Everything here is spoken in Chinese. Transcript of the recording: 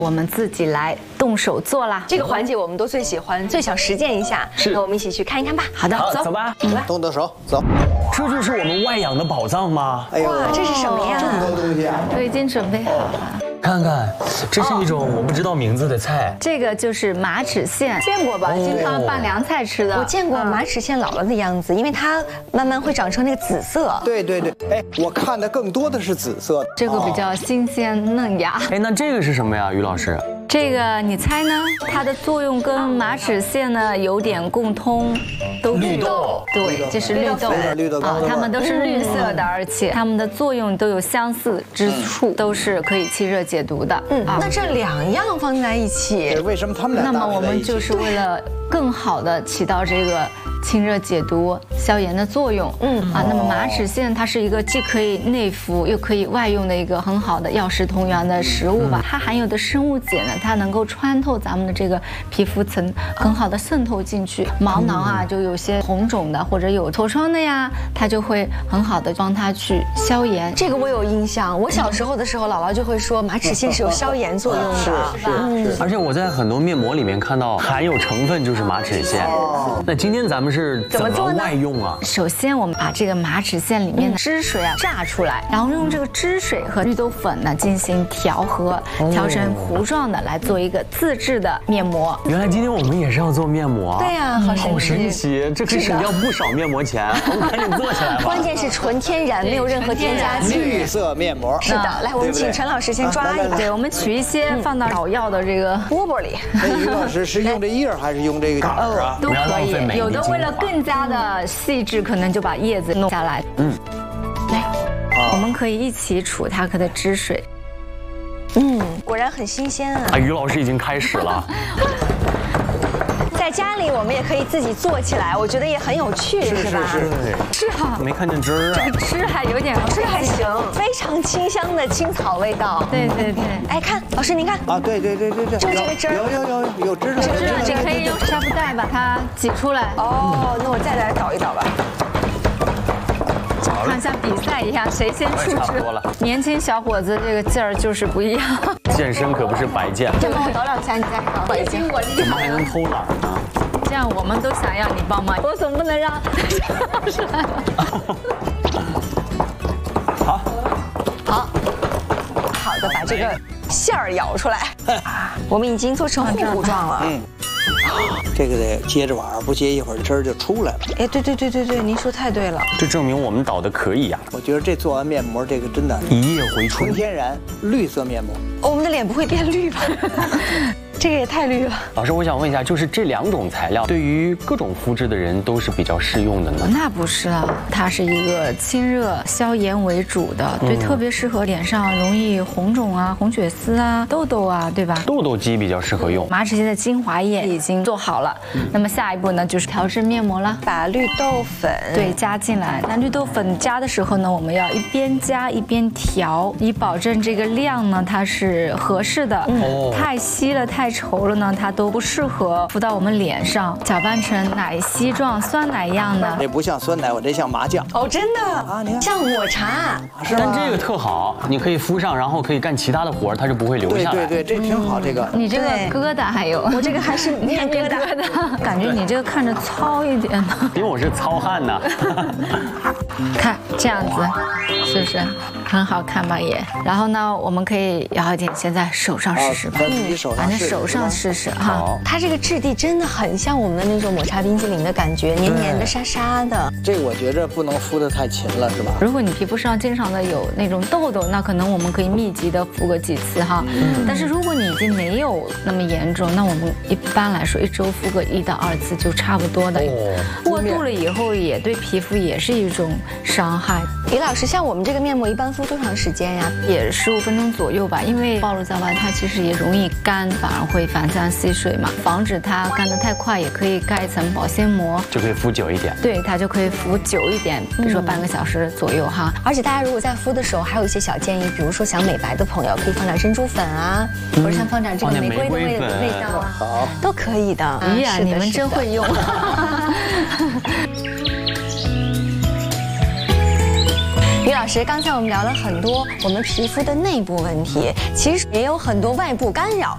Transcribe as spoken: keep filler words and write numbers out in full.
我们自己来动手做啦。 这个环节我们都最喜欢，最想实践一下。 是， 那我们一起去看一看吧。 好的， 好， 走走吧。 走吧， 动动手，走。 这就是我们外养的宝藏吗？ 哎呦， 哇，这是什么呀？ 这么多东西啊！ 都已经准备好了。 看看，这是一种我不知道名字的菜。 这个就是马齿苋，见过吧？经常拌凉菜吃的。 我见过马齿苋老了的样子，因为它慢慢会长成那个紫色。 对对对，哎，我看的更多的是紫色的。 这个比较新鲜嫩芽。 哎，那这个是什么呀，于老师？ 这个你猜呢？它的作用跟马齿苋呢有点共通，都绿豆。 对，这是绿豆绿豆啊，它们都是绿色的，而且它们的作用都有相似之处，都是可以清热解毒的。 嗯， 啊那这两样放在一起， 为什么他们俩？ 那么我们就是为了更好的起到这个清热解毒、消炎的作用。嗯啊，那么马齿苋它是一个既可以内服又可以外用的一个很好的药食同源的食物吧。它含有的生物碱呢，它能够穿透咱们的这个皮肤层，很好的渗透进去。毛囊啊，就有些红肿的或者有痤疮的呀，它就会很好的帮它去消炎。 这个我有印象，我小时候的时候，姥姥就会说马齿苋是有消炎作用的。 是是是。 而且我在很多面膜里面看到含有成分就是马齿苋。那今天咱们是怎么外用啊？ 首先，我们把这个马齿苋里面的汁水啊榨出来，然后用这个汁水和绿豆粉呢进行调和，调成糊状的，来做一个自制的面膜。 原来今天我们也是要做面膜。 对呀，好神奇！ 好神奇，这可以省掉不少面膜钱。我们赶紧做起来吧。 关键是纯天然，没有任何添加剂。 绿色面膜。 是的，来，我们请陈老师先抓一个。 对，我们取一些放到芍药的这个饽饽里。 那于老师是用这叶还是用这个杆儿啊？ 都可以。有的为了更加的细致，可能就把叶子弄下来。嗯，来，我们可以一起储它的汁水。 嗯，果然很新鲜啊！ 啊，于老师已经开始了。 在家里我们也可以自己做起来，我觉得也很有趣，是吧？ 是啊， 没看见汁儿啊。 这个汁还有点， 汁还行，非常清香的青草味道。 对对对， 哎，看老师您看啊，对对对对对， 就这个汁儿， 有有有有汁的。 汁儿你可以用纱布袋把它挤出来。 哦，那我再来倒一倒吧。 看一下比赛一下，谁先出汁。年轻小伙子这个劲儿就是不一样。 健身可不是白健。 先帮我倒两下，你再倒。 我已经我厉害了。 还能偷懒呢？ 这样我们都想要你帮忙，我总不能让。 好， 好，好的，把这个馅儿舀出来。我们已经做成糊糊状了。嗯。 这个得接着碗，不接一会儿汁儿就出来了。 哎，对对对对对，您说太对了。 这证明我们倒的可以呀。 我觉得这做完面膜，这个真的一夜回春， 纯天然绿色面膜。 我们的脸不会变绿吧？这个也太绿了。 老师，我想问一下，就是这两种材料对于各种肤质的人都是比较适用的呢？ 那不是啊，它是一个清热消炎为主的，对，特别适合脸上容易红肿啊、红血丝啊、痘痘啊，对吧？ 痘痘肌比较适合用。 马齿苋的精华液已经做好了，那么下一步呢就是调制面膜了， 把绿豆粉对加进来。那绿豆粉加的时候呢，我们要一边加一边调，以保证这个量呢它是合适的。嗯，太稀了太稠了呢，它都不适合敷到我们脸上，搅拌成奶昔状、酸奶样的。 这不像酸奶，我这像麻酱。 哦，真的啊，你看像抹茶， 但这个特好，你可以敷上，然后可以干其他的活，它就不会留下来。 对对对，这挺好。这个你这个疙瘩还有， 我这个还是面疙瘩， 感觉你这个看着糙一点呢。 因为我是糙汉呐。 看这样子，是不是很好看吧也？然后呢，我们可以摇一点，先在手上试试吧。 在自己手上试试。 反正手上试试哈。 它这个质地真的很像我们的那种抹茶冰淇淋的感觉，黏黏的、沙沙的。 这我觉着不能敷得太勤了，是吧？ 如果你皮肤上经常的有那种痘痘，那可能我们可以密集的敷个几次哈。嗯。但是如果你已经没有那么严重，那我们一般来说一周敷个一到二次就差不多的。哦。过度了以后也对皮肤也是一种伤害。 李老师，像我们这个面膜一般敷多长时间呀？ 也十五分钟左右吧，因为暴露在外它其实也容易干，反而会反散吸水嘛。防止它干得太快，也可以盖一层保鲜膜， 就可以敷久一点。 对，它就可以敷久一点，比如说半个小时左右哈。 而且大家如果在敷的时候，还有一些小建议，比如说想美白的朋友，可以放点珍珠粉啊，或者像放点这个玫瑰的味味道啊，好，都可以的。 哎呀，你们真会用。 于老师，刚才我们聊了很多我们皮肤的内部问题，其实也有很多外部干扰。